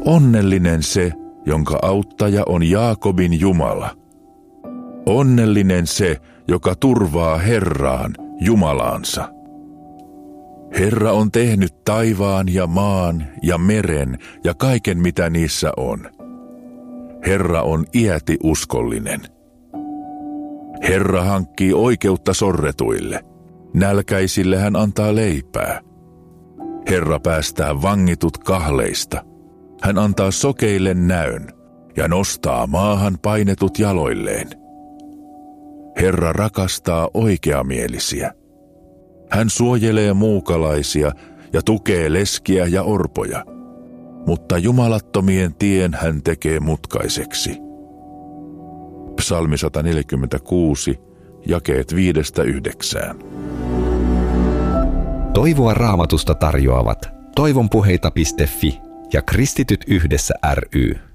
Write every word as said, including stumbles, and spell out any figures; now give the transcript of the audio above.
Onnellinen se, jonka auttaja on Jaakobin Jumala. Onnellinen se, joka turvaa Herraan, Jumalaansa. Herra on tehnyt taivaan ja maan ja meren ja kaiken, mitä niissä on. Herra on iäti uskollinen. Herra hankkii oikeutta sorretuille. Nälkäisille hän antaa leipää. Herra päästää vangitut kahleista. Hän antaa sokeille näön ja nostaa maahan painetut jaloilleen. Herra rakastaa oikeamielisiä. Hän suojelee muukalaisia ja tukee leskiä ja orpoja, mutta jumalattomien tien hän tekee mutkaiseksi. Psalmi sata neljäkymmentäkuusi, jakeet viidestä yhdeksään. Toivoa Raamatusta tarjoavat toivonpuheita piste fi ja Kristityt yhdessä ry.